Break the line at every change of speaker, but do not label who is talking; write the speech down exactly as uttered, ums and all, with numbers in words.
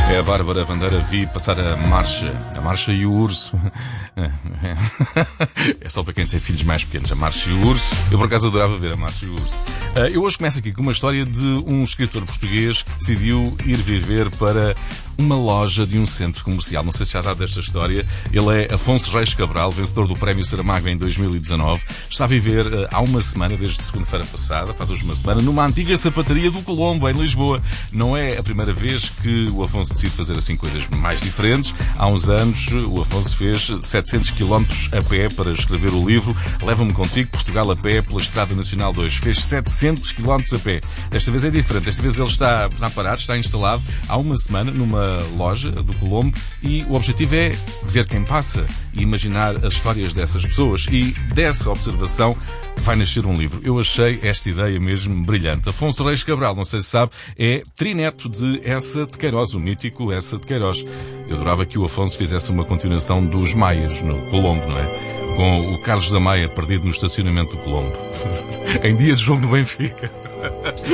É a Bárbara Bandeira, vi passar a marcha, a marcha e o urso. É só para quem tem filhos mais pequenos, a marcha e o urso. Eu por acaso adorava ver a marcha e o urso. Eu hoje começo aqui com uma história de um escritor português que decidiu ir viver para uma loja de um centro comercial. Não sei se já sabe desta história. Ele é Afonso Reis Cabral, vencedor do Prémio Saramago em dois mil e dezanove. Está a viver uh, há uma semana, desde segunda-feira passada, faz hoje uma semana, numa antiga sapataria do Colombo, em Lisboa. Não é a primeira vez que o Afonso decide fazer assim coisas mais diferentes. Há uns anos, o Afonso fez setecentos quilómetros a pé para escrever o livro Leva-me Contigo, Portugal a pé, pela Estrada Nacional dois. Fez setecentos quilómetros a pé. Desta vez é diferente. Desta vez ele está, está parado, está instalado há uma semana numa loja do Colombo e o objetivo é ver quem passa e imaginar as histórias dessas pessoas, e dessa observação vai nascer um livro. Eu achei esta ideia mesmo brilhante. Afonso Reis Cabral, não sei se sabe, é trineto de Essa de Queiroz, o mítico Essa de Queiroz. Eu adorava que o Afonso fizesse uma continuação dos Maias no Colombo, não é? Com o Carlos da Maia perdido no estacionamento do Colombo. Em dia de jogo do Benfica.